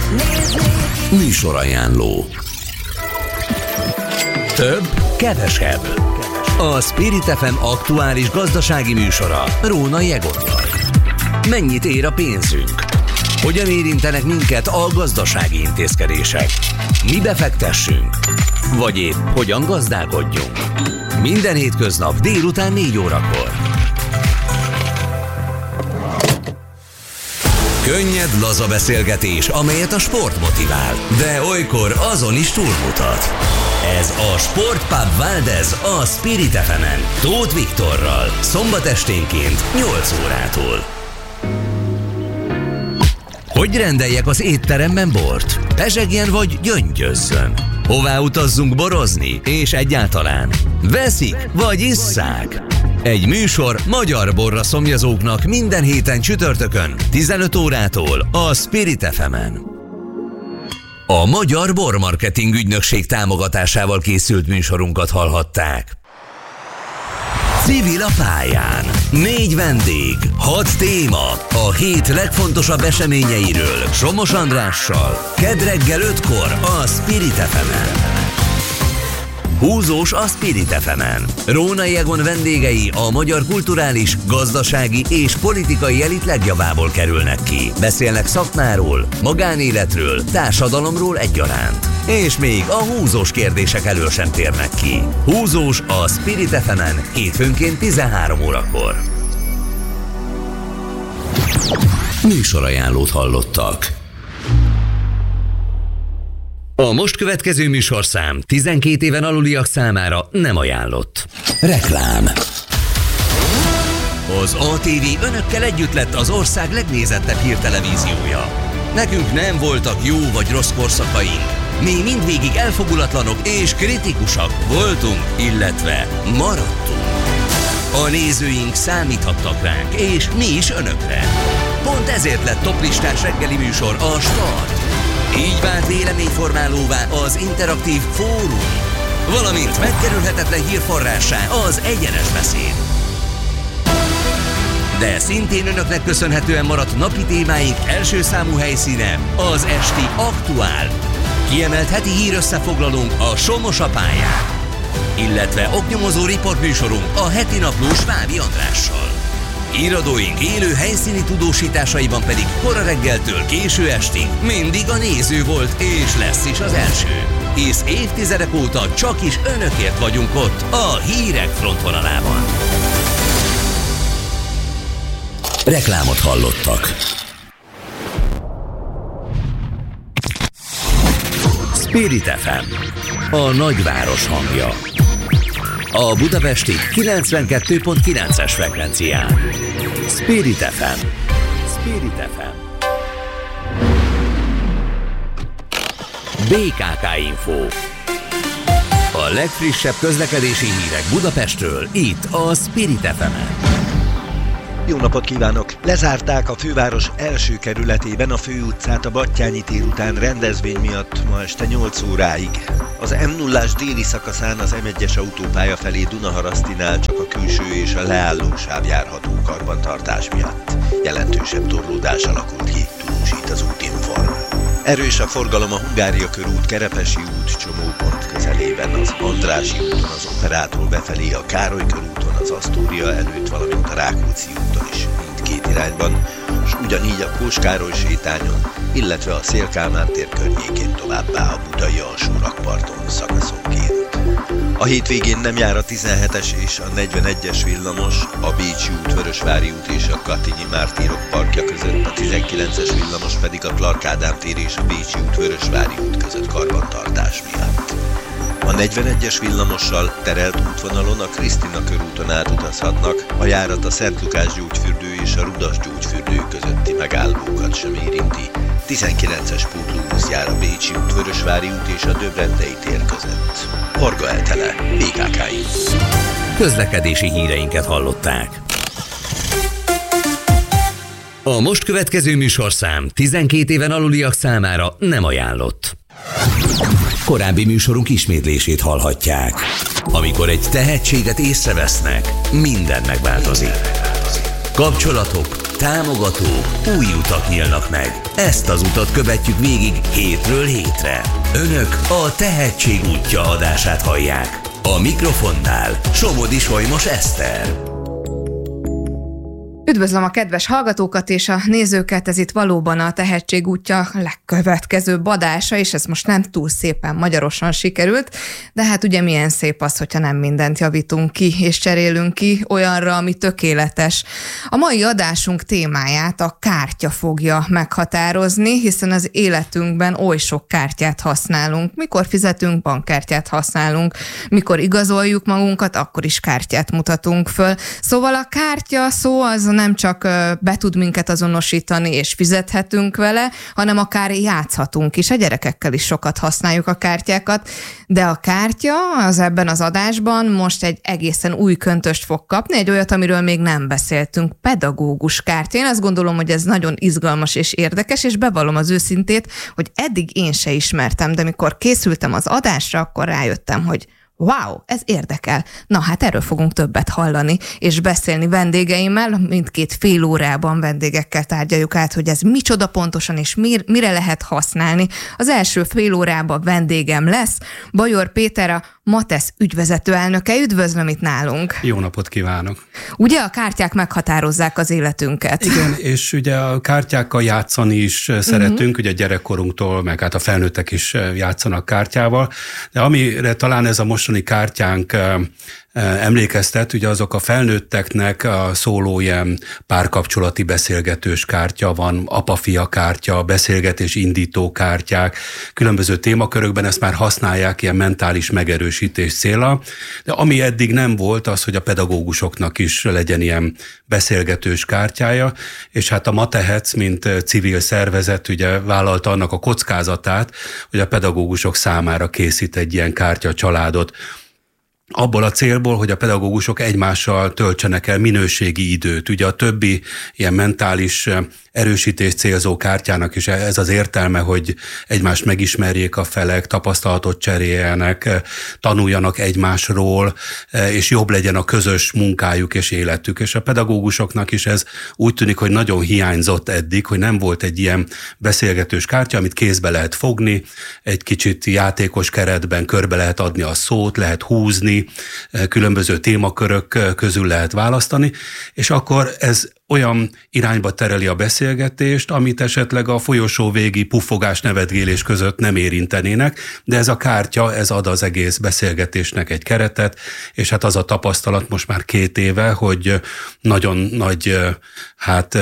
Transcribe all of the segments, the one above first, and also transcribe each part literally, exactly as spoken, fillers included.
Műsorajánló. Több, kevesebb. A Spirit ef em aktuális gazdasági műsora Rónai Egonnal. Mennyit ér a pénzünk? Hogyan érintenek minket a gazdasági intézkedések? Mi befektessünk? Vagy épp hogyan gazdálkodjunk? Minden hétköznap délután négy órakor. Könnyed, laza beszélgetés, amelyet a sport motivál, de olykor azon is túlmutat. Ez a Sportpub Valdez a Spirit ef emen, Tóth Viktorral, szombat esténként nyolc órától. Hogy rendeljek az étteremben bort? Pezsegjen vagy gyöngyözzön? Hová utazzunk borozni? És egyáltalán veszik vagy isszák? Egy műsor magyar borra szomjazóknak minden héten csütörtökön tizenöt órától a Spirit ef emen. A Magyar Bormarketing Ügynökség támogatásával készült műsorunkat hallhatták. Civil a pályán. Négy vendég, hat téma, a hét legfontosabb eseményeiről Somos Andrással. Kedd reggel ötkor a Spirit ef emen. Húzós a Spirit ef emen. Rónai Egon vendégei a magyar kulturális, gazdasági és politikai elit legjavából kerülnek ki. Beszélnek szakmáról, magánéletről, társadalomról egyaránt. És még a húzós kérdések elől sem térnek ki. Húzós a Spirit ef emen hétfőnként tizenhárom órakor. Műsorajánlót hallottak. A most következő műsorszám tizenkét éven aluliak számára nem ajánlott. Reklám. Az á té vé önökkel együtt lett az ország legnézettebb hírtelevíziója. Nekünk nem voltak jó vagy rossz korszakaink. Mi mindvégig elfogulatlanok és kritikusak voltunk, illetve maradtunk. A nézőink számíthattak ránk, és mi is önökre. Pont ezért lett toplistás reggeli műsor a Start. Így vált véleményformálóvá az interaktív fórum, valamint megkerülhetetlen hírforrássá az egyenes beszéd. De szintén önöknek köszönhetően maradt napi témáink első számú helyszíne az esti Aktuál. Kiemelt heti hírösszefoglalónk a Somos a pályán, illetve oknyomozó riportműsorunk a heti naplós Vábi Andrással. Íradóink élő helyszíni tudósításaiban pedig kora reggeltől késő estig mindig a néző volt és lesz is az első. Hisz évtizedek óta csak is önökért vagyunk ott a hírek frontvonalában. Reklámot hallottak. Spirit ef em, a nagyváros hangja. A budapesti kilencvenkettő pont kilences frekvencián. Spirit ef em. Spirit ef em. bé ká ká Info. A legfrissebb közlekedési hírek Budapestről, itt a Spirit ef emen. Jó napot kívánok! Lezárták a főváros első kerületében a főutcát a Battyányi tér után rendezvény miatt ma este nyolc óráig. Az em nullás déli szakaszán az em egyes autópálya felé Dunaharasztinál csak a külső és a leállósáv járható karbantartás miatt. Jelentősebb torlódás alakult ki, tudósít az Útinform. Erős a forgalom a Hungária körút, Kerepesi út csomópont közelében, az Andrássy úton, az Operától befelé, a Károly körúton, az Asztória előtt, valamint a Rákóczi úton is mindkét irányban, és ugyanígy a Kós Károly sétányon, illetve a Széll-Kálmán tér környékén továbbá a Budai alsórakparton szakaszonként. A hétvégén nem jár a tizenhetes és a negyvenegyes villamos, a Bécsi út, Vörösvári út és a Katinyi Mártírok parkja között, a tizenkilences villamos pedig a Clark Ádám tér és a Bécsi út, Vörösvári út között karbantartás miatt. A negyvenegyes villamossal terelt útvonalon a Krisztina körúton átutazhatnak, a járat a Szent Lukás gyógyfürdő és a Rudas gyógyfürdő közötti megállókat sem érinti. tizenkilences pótlóbusz jár a Bécsi út, Vörösvári út és a Döbrentei tér között. Varga Eltele, bé ká ká Info. Közlekedési híreinket hallották. A most következő műsorszám tizenkét éven aluliak számára nem ajánlott. Korábbi műsorunk ismétlését hallhatják. Amikor egy tehetséget észrevesznek, minden megváltozik. Kapcsolatok, támogatók, új utak nyílnak meg. Ezt az utat követjük végig hétről hétre. Önök a Tehetség útja adását hallják. A mikrofonnál Somodi Solymos Eszter. Üdvözlöm a kedves hallgatókat és a nézőket, ez itt valóban a Tehetség útja legkövetkezőbb adása, és ez most nem túl szépen magyarosan sikerült, de hát ugye milyen szép az, hogyha nem mindent javítunk ki és cserélünk ki olyanra, ami tökéletes. A mai adásunk témáját a kártya fogja meghatározni, hiszen az életünkben oly sok kártyát használunk. Mikor fizetünk, bankkártyát használunk, mikor igazoljuk magunkat, akkor is kártyát mutatunk föl. Szóval a kártya szó az nem csak be tud minket azonosítani és fizethetünk vele, hanem akár játszhatunk is. A gyerekekkel is sokat használjuk a kártyákat, de a kártya az ebben az adásban most egy egészen új köntöst fog kapni, egy olyat, amiről még nem beszéltünk, pedagógus kártya. Én azt gondolom, hogy ez nagyon izgalmas és érdekes, és bevallom az őszintét, hogy eddig én se ismertem, de mikor készültem az adásra, akkor rájöttem, hogy wow, ez érdekel. Na hát erről fogunk többet hallani, és beszélni vendégeimmel, mindkét fél órában vendégekkel tárgyaljuk át, hogy ez micsoda pontosan, és mir, mire lehet használni. Az első fél órában vendégem lesz Bajor Péter, a Matesz ügyvezető elnöke. Üdvözlöm itt nálunk. Jó napot kívánok! Ugye a kártyák meghatározzák az életünket. Igen, és ugye a kártyákkal játszani is szeretünk, uh-huh. ugye a gyerekkorunktól, meg hát a felnőttek is játszanak kártyával, de amire talán ez a mostani kártyánk emlékeztet, ugye azok a felnőtteknek a szóló ilyen párkapcsolati beszélgetős kártya van, apa-fia kártya, beszélgetés indító kártyák, különböző témakörökben ezt már használják ilyen mentális megerősítés célra, de ami eddig nem volt, az, hogy a pedagógusoknak is legyen ilyen beszélgetős kártyája, és hát a Matehec, mint civil szervezet ugye vállalta annak a kockázatát, hogy a pedagógusok számára készít egy ilyen kártya családot, abból a célból, hogy a pedagógusok egymással töltsenek el minőségi időt. Ugye a többi ilyen mentális erősítés célzó kártyának is ez az értelme, hogy egymást megismerjék a felek, tapasztalatot cseréljenek, tanuljanak egymásról, és jobb legyen a közös munkájuk és életük. És a pedagógusoknak is ez úgy tűnik, hogy nagyon hiányzott eddig, hogy nem volt egy ilyen beszélgetős kártya, amit kézbe lehet fogni, egy kicsit játékos keretben körbe lehet adni a szót, lehet húzni, különböző témakörök közül lehet választani, és akkor ez olyan irányba tereli a beszélgetést, amit esetleg a folyosó végi puffogás, nevetgélés között nem érintenének, de ez a kártya, ez ad az egész beszélgetésnek egy keretet, és hát az a tapasztalat most már két éve, hogy nagyon nagy, hát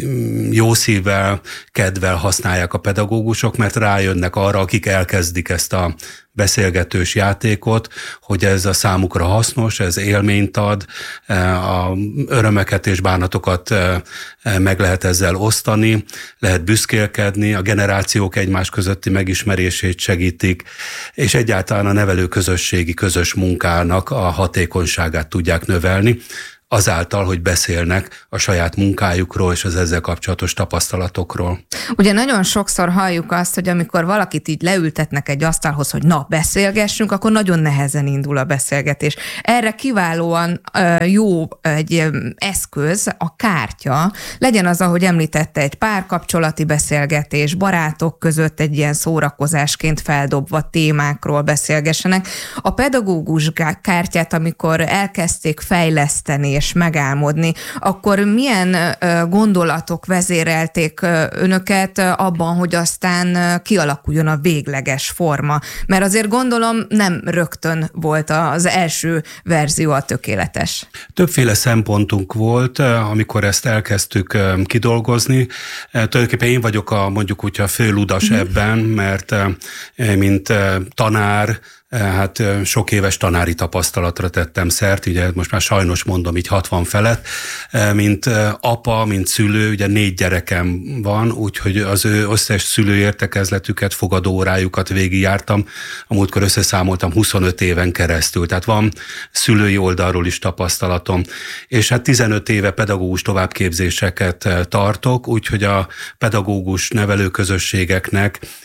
jó szívvel, kedvel használják a pedagógusok, mert rájönnek arra, akik elkezdik ezt a beszélgetős játékot, hogy ez a számukra hasznos, ez élményt ad, a örömeket és bánatokat meg lehet ezzel osztani, lehet büszkélkedni, a generációk egymás közötti megismerését segítik, és egyáltalán a nevelőközösségi közös munkának a hatékonyságát tudják növelni, azáltal, hogy beszélnek a saját munkájukról és az ezzel kapcsolatos tapasztalatokról. Ugye nagyon sokszor halljuk azt, hogy amikor valakit így leültetnek egy asztalhoz, hogy na, beszélgessünk, akkor nagyon nehezen indul a beszélgetés. Erre kiválóan jó egy eszköz a kártya. Legyen az, ahogy említette, egy párkapcsolati beszélgetés, barátok között egy ilyen szórakozásként feldobva témákról beszélgessenek. A pedagógus kártyát, amikor elkezdték fejleszteni és megálmodni, akkor milyen gondolatok vezérelték önöket abban, hogy aztán kialakuljon a végleges forma? Mert azért gondolom nem rögtön volt az első verzió a tökéletes. Többféle szempontunk volt, amikor ezt elkezdtük kidolgozni. Tulajdonképpen én vagyok a mondjuk úgy a főludas mm. ebben, mert mint tanár, hát sok éves tanári tapasztalatra tettem szert, ugye most már sajnos mondom így hatvan felett, mint apa, mint szülő, ugye négy gyerekem van, úgyhogy az ő összes szülőértekezletüket, fogadóórájukat végigjártam, a múltkor összeszámoltam huszonöt éven keresztül, tehát van szülői oldalról is tapasztalatom, és hát tizenöt éve pedagógus továbbképzéseket tartok, úgyhogy a pedagógus nevelőközösségeknek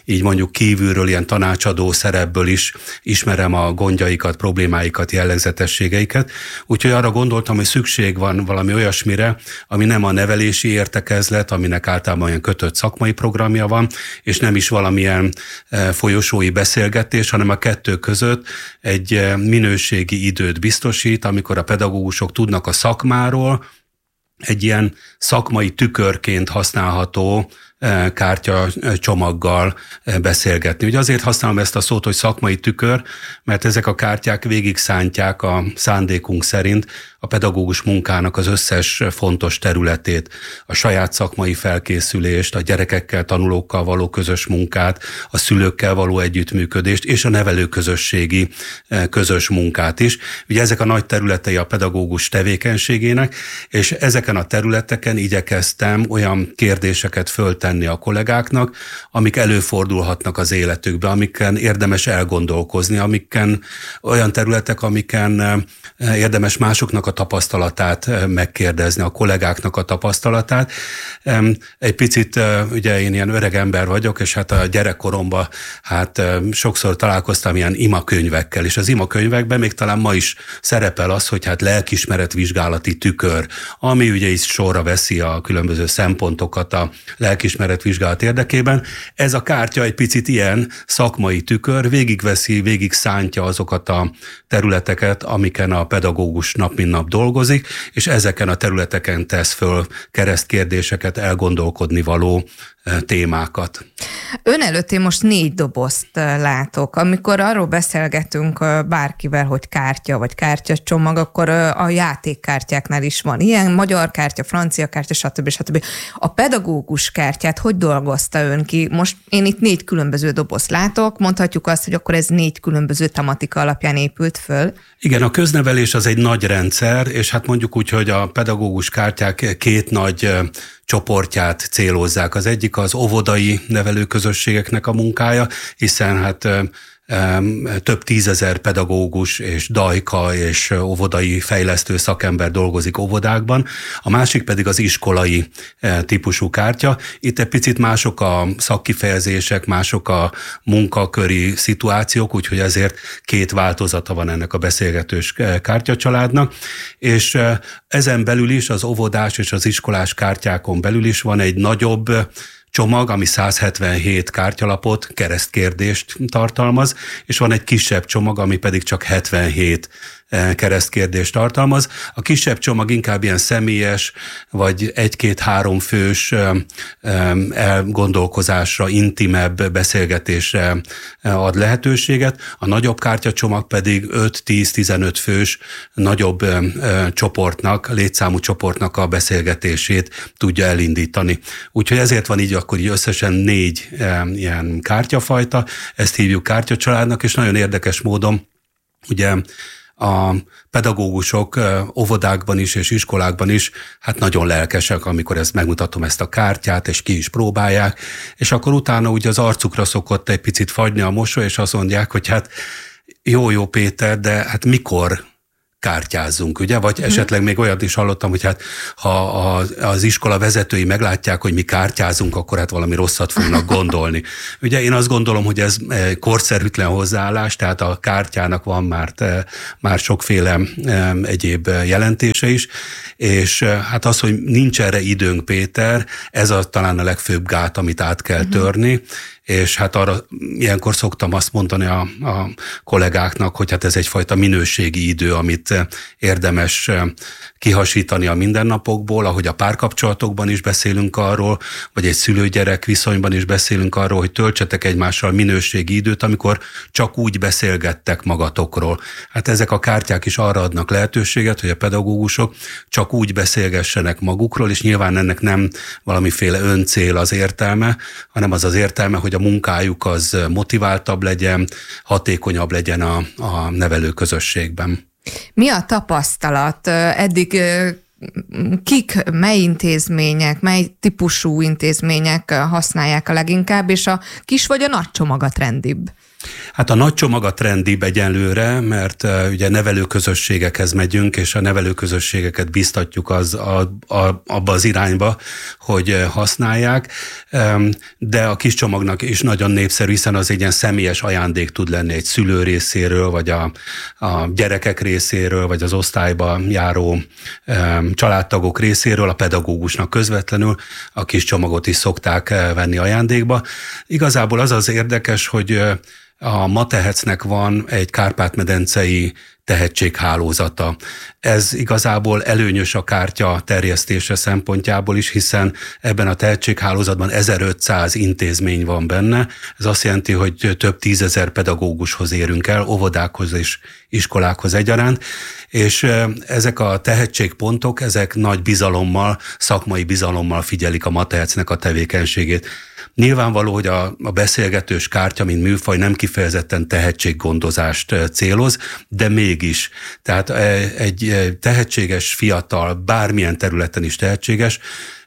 így mondjuk kívülről, ilyen tanácsadó szerepből is ismerem a gondjaikat, problémáikat, jellegzetességeiket. Úgyhogy arra gondoltam, hogy szükség van valami olyasmire, ami nem a nevelési értekezlet, aminek általában olyan kötött szakmai programja van, és nem is valamilyen folyosói beszélgetés, hanem a kettő között egy minőségi időt biztosít, amikor a pedagógusok tudnak a szakmáról, egy ilyen szakmai tükörként használható kártya csomaggal beszélgetni. Ugye azért használom ezt a szót, hogy szakmai tükör, mert ezek a kártyák végig szántják a szándékunk szerint a pedagógus munkának az összes fontos területét, a saját szakmai felkészülést, a gyerekekkel, tanulókkal való közös munkát, a szülőkkel való együttműködést, és a nevelőközösségi közös munkát is. Ugye ezek a nagy területei a pedagógus tevékenységének, és ezeken a területeken igyekeztem olyan kérdéseket föltenni a kollégáknak, amik előfordulhatnak az életükbe, amiken érdemes elgondolkozni, amiken olyan területek, amiken érdemes másoknak a tapasztalatát megkérdezni, a kollégáknak a tapasztalatát. Egy picit, ugye én ilyen öreg ember vagyok, és hát a gyerekkoromban hát sokszor találkoztam ilyen imakönyvekkel, és az imakönyvekben még talán ma is szerepel az, hogy hát lelkiismeretvizsgálati tükör, ami ugye is sorra veszi a különböző szempontokat a lelkiismeretvizsgálat érdekében. Ez a kártya egy picit ilyen szakmai tükör, végigveszi, végig szántja azokat a területeket, amiken a pedagógus nap mint nap dolgozik, és ezeken a területeken tesz föl keresztkérdéseket, elgondolkodni való témákat. Ön előtt én most négy dobozt látok. Amikor arról beszélgetünk bárkivel, hogy kártya vagy kártyacsomag, akkor a játékkártyáknál is van ilyen, magyar kártya, francia kártya, stb. stb. A pedagógus kártyát hogy dolgozta ön ki? Most én itt négy különböző dobozt látok, mondhatjuk azt, hogy akkor ez négy különböző tematika alapján épült föl. Igen, a köznevelés az egy nagy rendszer, és hát mondjuk úgy, hogy a pedagógus kártyák két nagy csoportját célozzák. Az egyik az óvodai nevelőközösségeknek a munkája, hiszen hát több tízezer pedagógus és dajka és óvodai fejlesztő szakember dolgozik óvodákban, a másik pedig az iskolai típusú kártya. Itt egy picit mások a szakkifejezések, mások a munkaköri szituációk, úgyhogy ezért két változata van ennek a beszélgetős kártyacsaládnak, és ezen belül is az óvodás és az iskolás kártyákon belül is van egy nagyobb csomag, ami száz hetvenhét kártyalapot, keresztkérdést tartalmaz, és van egy kisebb csomag, ami pedig csak hetvenhét keresztkérdést tartalmaz. A kisebb csomag inkább ilyen személyes, vagy egy-két-három fős elgondolkozásra, intimebb beszélgetésre ad lehetőséget. A nagyobb kártyacsomag pedig öt-tíz-tizenöt fős nagyobb csoportnak, létszámú csoportnak a beszélgetését tudja elindítani. Úgyhogy ezért van így akkor így összesen négy ilyen kártyafajta, ezt hívjuk kártyacsaládnak, és nagyon érdekes módon ugye a pedagógusok óvodákban is és iskolákban is hát nagyon lelkesek, amikor ezt megmutatom ezt a kártyát, és ki is próbálják, és akkor utána ugye az arcukra szokott egy picit fagyni a mosoly, és azt mondják, hogy hát jó-jó Péter, de hát mikor kártyázzunk, ugye? Vagy esetleg még olyat is hallottam, hogy hát ha az iskola vezetői meglátják, hogy mi kártyázunk, akkor hát valami rosszat fognak gondolni. Ugye én azt gondolom, hogy ez korszerűtlen hozzáállás, tehát a kártyának van már, már sokféle egyéb jelentése is, és hát az, hogy nincs erre időnk, Péter, ez a, talán a legfőbb gát, amit át kell törni, és hát arra ilyenkor szoktam azt mondani a, a kollégáknak, hogy hát ez egyfajta minőségi idő, amit érdemes kihasítani a mindennapokból, ahogy a párkapcsolatokban is beszélünk arról, vagy egy szülő-gyerek viszonyban is beszélünk arról, hogy töltsetek egymással minőségi időt, amikor csak úgy beszélgettek magatokról. Hát ezek a kártyák is arra adnak lehetőséget, hogy a pedagógusok csak úgy beszélgessenek magukról, és nyilván ennek nem valamiféle öncél az értelme, hanem az az értelme, hogy a munkájuk az motiváltabb legyen, hatékonyabb legyen a, a nevelőközösségben. Mi a tapasztalat? Eddig kik, mely intézmények, mely típusú intézmények használják a leginkább, és a kis vagy a nagy csomag a trendibb? Hát a nagy csomag a trendibb egyenlőre, mert uh, ugye nevelőközösségekhez megyünk, és a nevelőközösségeket biztatjuk az, a, a, abba az irányba, hogy uh, használják, um, de a kis csomagnak is nagyon népszerű, hiszen az egy ilyen személyes ajándék tud lenni egy szülő részéről, vagy a, a gyerekek részéről, vagy az osztályba járó um, családtagok részéről, a pedagógusnak közvetlenül a kis csomagot is szokták uh, venni ajándékba. Igazából az az érdekes, hogy uh, a Matehecnek van egy kárpát-medencei tehetséghálózata. Ez igazából előnyös a kártya terjesztése szempontjából is, hiszen ebben a tehetséghálózatban ezerötszáz intézmény van benne. Ez azt jelenti, hogy több tízezer pedagógushoz érünk el, óvodákhoz és iskolákhoz egyaránt, és ezek a tehetségpontok, ezek nagy bizalommal, szakmai bizalommal figyelik a Matehecnek a tevékenységét. Nyilvánvaló, hogy a, a beszélgetős kártya, mint műfaj nem kifejezetten tehetséggondozást céloz, de mégis. Tehát egy tehetséges fiatal, bármilyen területen is tehetséges,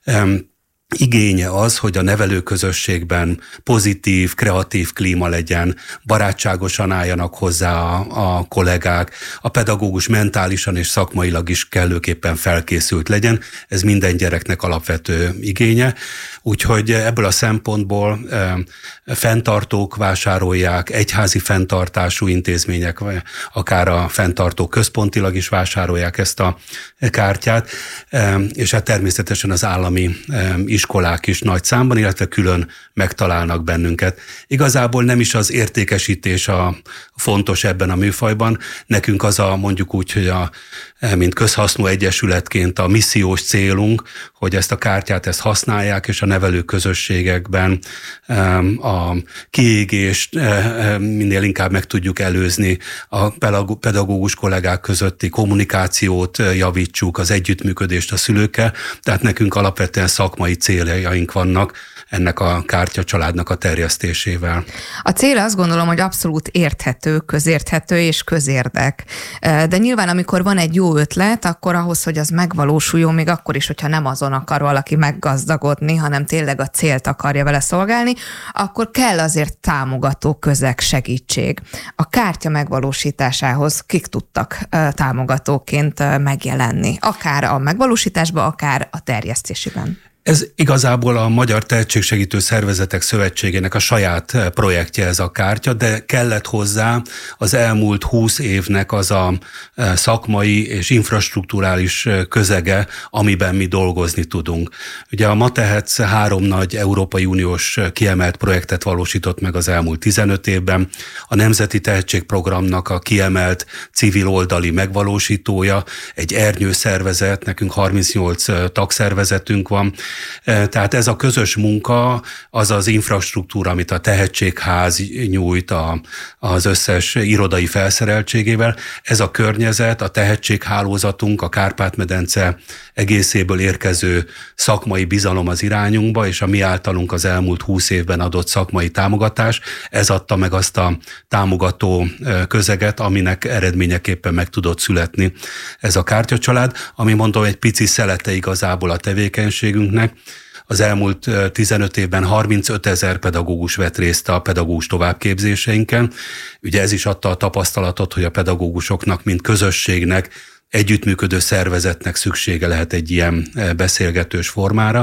igénye az, hogy a nevelőközösségben pozitív, kreatív klíma legyen, barátságosan álljanak hozzá a, a kollégák, a pedagógus mentálisan és szakmailag is kellőképpen felkészült legyen. Ez minden gyereknek alapvető igénye. Úgyhogy ebből a szempontból e, fenntartók vásárolják, egyházi fenntartású intézmények, akár a fenntartók központilag is vásárolják ezt a kártyát, e, és hát természetesen az állami e, iskolák is nagy számban, illetve külön megtalálnak bennünket. Igazából nem is az értékesítés a fontos ebben a műfajban. Nekünk az a, mondjuk úgy, hogy a, mint közhasznú egyesületként a missziós célunk, hogy ezt a kártyát ezt használják, és a nevelő közösségekben a kiégést minél inkább meg tudjuk előzni, a pedagógus kollégák közötti kommunikációt javítsuk, az együttműködést a szülőkkel, tehát nekünk alapvetően szakmai céljaink vannak ennek a kártya családnak a terjesztésével. A cél azt gondolom, hogy abszolút érthető, közérthető és közérdek. De nyilván, amikor van egy jó ötlet, akkor ahhoz, hogy az megvalósuljon, még akkor is, hogyha nem azon akar valaki meggazdagodni, hanem tényleg a célt akarja vele szolgálni, akkor kell azért támogató közeg, segítség. A kártya megvalósításához kik tudtak támogatóként megjelenni? Akár a megvalósításban, akár a terjesztésében. Ez igazából a Magyar Tehetségsegítő Szervezetek Szövetségének a saját projektje ez a kártya, de kellett hozzá az elmúlt húsz évnek az a szakmai és infrastrukturális közege, amiben mi dolgozni tudunk. Ugye a Matehec három nagy Európai Uniós kiemelt projektet valósított meg az elmúlt tizenöt évben. A Nemzeti Tehetségprogramnak a kiemelt civil oldali megvalósítója, egy ernyőszervezet, nekünk harmincnyolc tagszervezetünk van. Tehát ez a közös munka, az az infrastruktúra, amit a Tehetségház nyújt a, az összes irodai felszereltségével. Ez a környezet, a tehetséghálózatunk, a Kárpát-medence egészéből érkező szakmai bizalom az irányunkba, és a mi általunk az elmúlt húsz évben adott szakmai támogatás, ez adta meg azt a támogató közeget, aminek eredményeképpen meg tudott születni ez a kártyacsalád, ami mondom egy pici szelete igazából a tevékenységünknek. Az elmúlt tizenöt évben harmincöt ezer pedagógus vett részt a pedagógus továbbképzéseinken. Ugye ez is adta a tapasztalatot, hogy a pedagógusoknak, mint közösségnek, együttműködő szervezetnek szüksége lehet egy ilyen beszélgetős formára.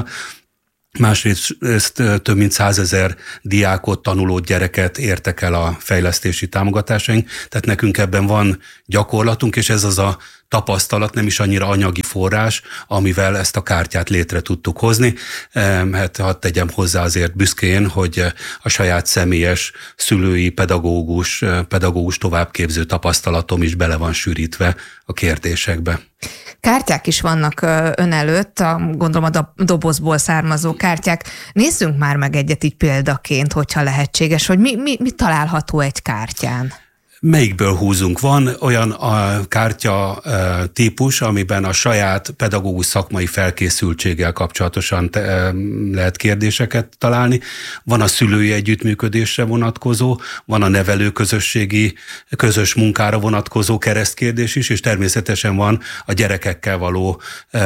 Másrészt több mint százezer diákot, tanulót, gyereket értek el a fejlesztési támogatásaink, tehát nekünk ebben van gyakorlatunk, és ez az a tapasztalat, nem is annyira anyagi forrás, amivel ezt a kártyát létre tudtuk hozni. Hát hadd tegyem hozzá azért büszkén, hogy a saját személyes szülői, pedagógus, pedagógus továbbképző tapasztalatom is bele van sűrítve a kérdésekbe. Kártyák is vannak ön előtt, a, gondolom a dobozból származó kártyák. Nézzünk már meg egyet így példaként, hogyha lehetséges, hogy mi, mi, mi található egy kártyán. Melyikből húzunk? Van olyan a kártya típus, amiben a saját pedagógus szakmai felkészültséggel kapcsolatosan te, lehet kérdéseket találni. Van a szülői együttműködésre vonatkozó, van a nevelőközösségi közös munkára vonatkozó keresztkérdés is, és természetesen van a gyerekekkel való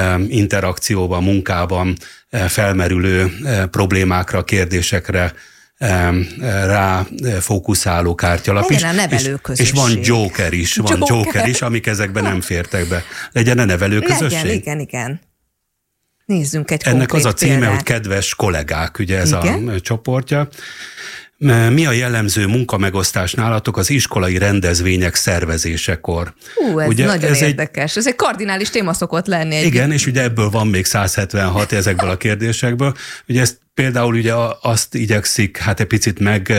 interakcióban, munkában felmerülő problémákra, kérdésekre rá fókuszáló kártyalap is. És, és van Joker is, van Joker. Joker is, amik ezekben nem fértek be. Legyen a nevelőközösség? Legyen, igen, igen. Nézzünk egy Ennek az a címe, példát. hogy kedves kollégák, ugye ez igen? a csoportja. Mi a jellemző munkamegosztás nálatok az iskolai rendezvények szervezésekor? Hú, ez ugye nagyon ez érdekes. Egy... Ez egy kardinális téma szokott lenni. Egy... Igen, és ugye ebből van még száz hetvenhat ezekből a kérdésekből. Ugye ezt például ugye azt igyekszik hát egy picit meg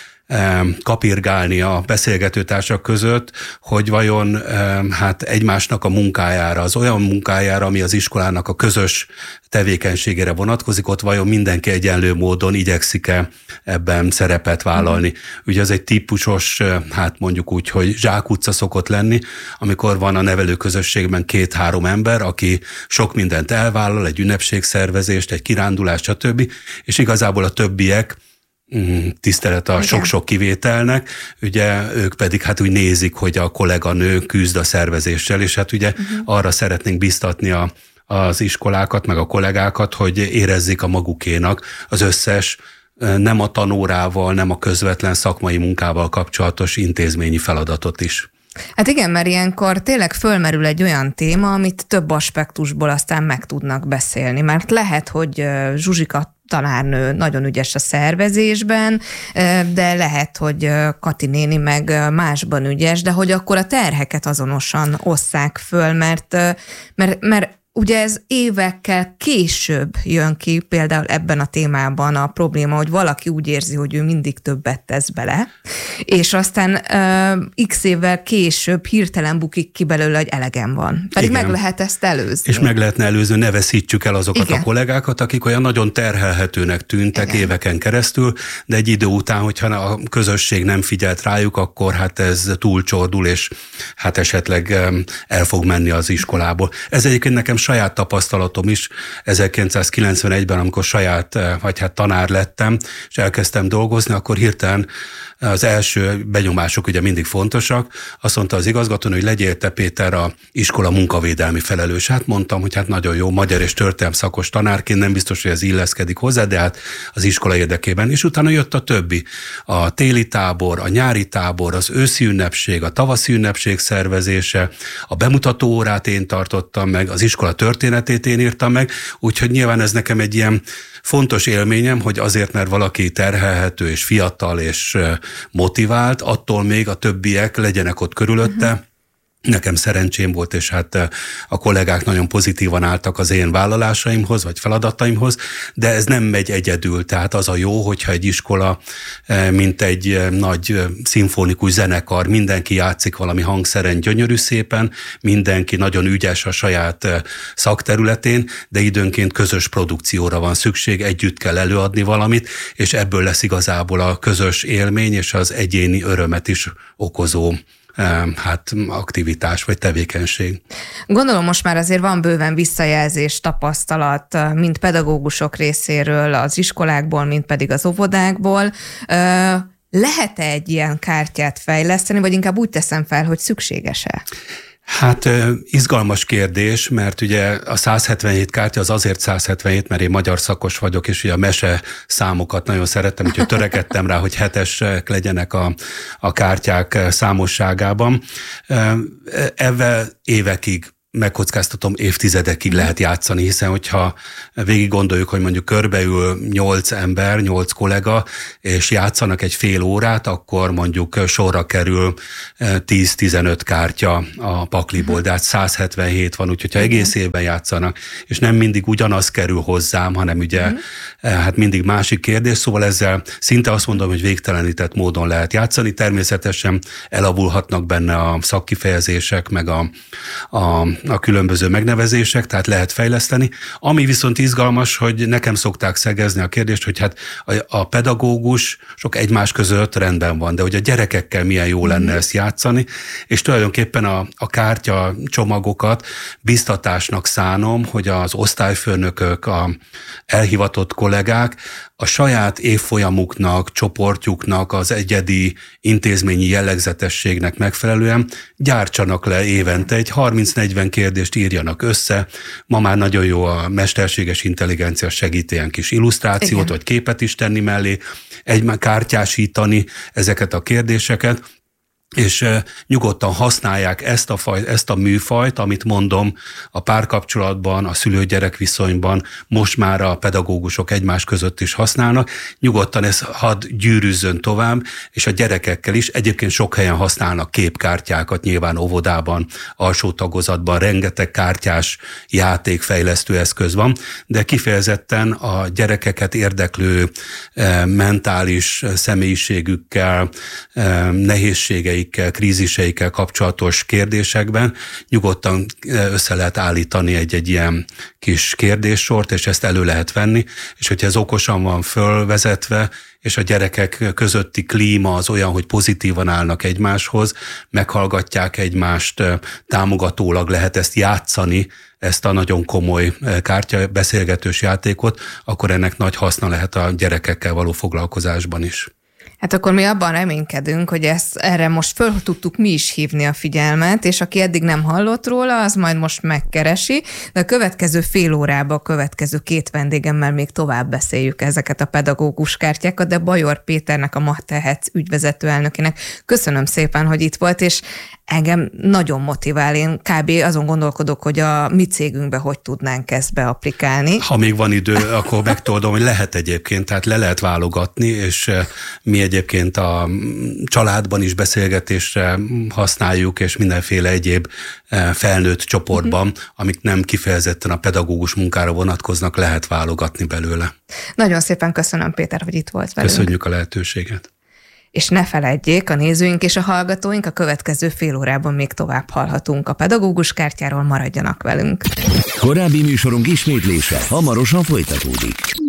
kapirgálni a beszélgetőtársak között, hogy vajon hát egymásnak a munkájára, az olyan munkájára, ami az iskolának a közös tevékenységére vonatkozik, ott vajon mindenki egyenlő módon igyekszik-e ebben szerepet vállalni. Mm. Ugye ez egy típusos, hát mondjuk úgy, hogy zsákutca szokott lenni, amikor van a nevelőközösségben két-három ember, aki sok mindent elvállal, egy ünnepségszervezést, egy kirándulást, stb. És igazából a többiek tisztelet a igen. sok-sok kivételnek, ugye ők pedig hát úgy nézik, hogy a kolléganő küzd a szervezéssel, és hát ugye uh-huh. arra szeretnénk biztatni a, az iskolákat, meg a kollégákat, hogy érezzék a magukénak az összes nem a tanórával, nem a közvetlen szakmai munkával kapcsolatos intézményi feladatot is. Hát igen, mert ilyenkor tényleg fölmerül egy olyan téma, amit több aspektusból aztán meg tudnak beszélni, mert lehet, hogy Zsuzsika tanárnő nagyon ügyes a szervezésben, de lehet, hogy Kati néni meg másban ügyes, de hogy akkor a terheket azonosan osszák föl, mert, mert, mert ugye ez évekkel később jön ki, például ebben a témában a probléma, hogy valaki úgy érzi, hogy ő mindig többet tesz bele, és aztán uh, x évvel később hirtelen bukik ki belőle, hogy elegem van. Pedig igen. meg lehet ezt előzni. És meg lehetne előzni, ne veszítsük el azokat igen. a kollégákat, akik olyan nagyon terhelhetőnek tűntek igen. éveken keresztül, de egy idő után, hogyha a közösség nem figyelt rájuk, akkor hát ez túlcsordul, és hát esetleg el fog menni az iskolából. Ez egyébként nekem saját tapasztalatom is ezerkilencszázkilencvenegyben, amikor saját, vagy hát tanár lettem, és elkezdtem dolgozni, akkor hirtelen az első benyomások ugye mindig fontosak. Azt mondta az igazgató, hogy legyél te, Péter, a iskola munkavédelmi felelős. Hát mondtam, hogy hát nagyon jó, magyar és történelem szakos tanárként, nem biztos, hogy ez illeszkedik hozzá, de hát az iskola érdekében. És utána jött a többi. A téli tábor, a nyári tábor, az őszi ünnepség, a tavaszi ünnepség szervezése, a bemutató órát én tartottam meg, az iskola történetét én írtam meg, úgyhogy nyilván ez nekem egy ilyen fontos élményem, hogy azért, mert valaki terhelhető és fiatal és motivált, attól még a többiek legyenek ott körülötte. Uh-huh. Nekem szerencsém volt, és hát a kollégák nagyon pozitívan álltak az én vállalásaimhoz, vagy feladataimhoz, de ez nem megy egyedül, tehát az a jó, hogyha egy iskola, mint egy nagy szimfonikus zenekar, mindenki játszik valami hangszeren gyönyörű szépen, mindenki nagyon ügyes a saját szakterületén, de időnként közös produkcióra van szükség, együtt kell előadni valamit, és ebből lesz igazából a közös élmény, és az egyéni örömet is okozó hát aktivitás vagy tevékenység. Gondolom most már azért van bőven visszajelzés, tapasztalat, mind pedagógusok részéről, az iskolákból, mind pedig az óvodákból. Lehet-e egy ilyen kártyát fejleszteni, vagy inkább úgy teszem fel, hogy szükséges-e? Hát izgalmas kérdés, mert ugye a száz hetvenhét kártya az azért száz hetvenhét, mert én magyar szakos vagyok, és ugye a mese számokat nagyon szerettem, úgyhogy törekedtem rá, hogy hetesek legyenek a, a kártyák számosságában. Ezzel évekig megkockáztatom, évtizedekig lehet játszani, hiszen hogyha végig gondoljuk, hogy mondjuk körbeül nyolc ember, nyolc kollega, és játszanak egy fél órát, akkor mondjuk sorra kerül tíz-tizenöt kártya a pakliból, de hát száz hetvenhét van, úgyhogy ha egész évben játszanak, és nem mindig ugyanaz kerül hozzám, hanem ugye uh-huh. hát mindig másik kérdés, szóval ezzel szinte azt mondom, hogy végtelenített módon lehet játszani, természetesen elavulhatnak benne a szakkifejezések, meg a, a a különböző megnevezések, tehát lehet fejleszteni. Ami viszont izgalmas, hogy nekem szokták szegezni a kérdést, hogy hát a, a pedagógus sok egymás között rendben van, de hogy a gyerekekkel milyen jó lenne ezt játszani, és tulajdonképpen a, a kártya csomagokat biztatásnak szánom, hogy az osztályfőnökök, a elhivatott kollégák a saját évfolyamuknak, csoportjuknak, az egyedi intézményi jellegzetességnek megfelelően gyártsanak le évente egy harminc-negyven ilyen kérdést írjanak össze. Ma már nagyon jó a mesterséges intelligencia segít ilyen kis illusztrációt, igen, vagy képet is tenni mellé, egy kártyásítani ezeket a kérdéseket, és nyugodtan használják ezt a, faj, ezt a műfajt, amit mondom, a párkapcsolatban, a szülő-gyerek viszonyban, most már a pedagógusok egymás között is használnak. Nyugodtan ez hadd gyűrűzzön tovább, és a gyerekekkel is. Egyébként sok helyen használnak képkártyákat, nyilván óvodában, alsó tagozatban, rengeteg kártyás játékfejlesztő eszköz van, de kifejezetten a gyerekeket érdeklő mentális személyiségükkel, nehézségeikkel, kríziseikkel kapcsolatos kérdésekben nyugodtan össze lehet állítani egy-egy ilyen kis kérdéssort, és ezt elő lehet venni, és hogyha ez okosan van fölvezetve, és a gyerekek közötti klíma az olyan, hogy pozitívan állnak egymáshoz, meghallgatják egymást, támogatólag lehet ezt játszani, ezt a nagyon komoly kártyabeszélgetős játékot, akkor ennek nagy haszna lehet a gyerekekkel való foglalkozásban is. Hát akkor mi abban reménykedünk, hogy ezt, erre most föl tudtuk mi is hívni a figyelmet, és aki eddig nem hallott róla, az majd most megkeresi, de a következő fél órában, a következő két vendégemmel még tovább beszéljük ezeket a pedagógus kártyákat, de Bajor Péternek, a Mattehetsz ügyvezető elnökének köszönöm szépen, hogy itt volt, és engem nagyon motivál. Én kb. Azon gondolkodok, hogy a mi cégünkbe hogy tudnánk ezt beapplikálni. Ha még van idő, akkor megtoldom, hogy lehet egyébként, tehát le lehet válogatni, és mi egyébként a családban is beszélgetésre használjuk, és mindenféle egyéb felnőtt csoportban, uh-huh. amik nem kifejezetten a pedagógus munkára vonatkoznak, lehet válogatni belőle. Nagyon szépen köszönöm, Péter, hogy itt volt velünk. Köszönjük a lehetőséget. És ne feledjék, a nézőink és a hallgatóink, a következő fél órában még tovább hallhatunk a pedagógus kártyáról, maradjanak velünk. Korábbi műsorunk ismétlése hamarosan folytatódik.